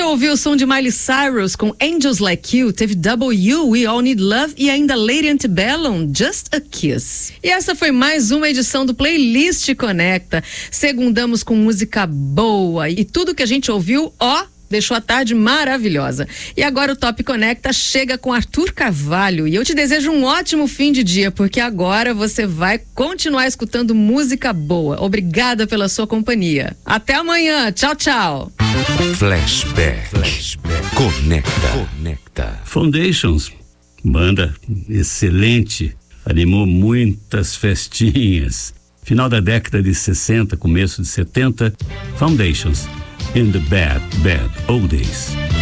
ouviu o som de Miley Cyrus com Angels Like You, teve W, We All Need Love e ainda Lady Antebellum, Just a Kiss. E essa foi mais uma edição do Playlist Conecta. Segundamos com música boa e tudo que a gente ouviu, deixou a tarde maravilhosa. E agora o Top Conecta chega com Arthur Carvalho e eu te desejo um ótimo fim de dia, porque agora você vai continuar escutando música boa. Obrigada pela sua companhia. Até amanhã. Tchau, tchau. Flashback. Conecta. Foundations, banda excelente, animou muitas festinhas. Final da década de 60, começo de 70, Foundations. In the bad old days.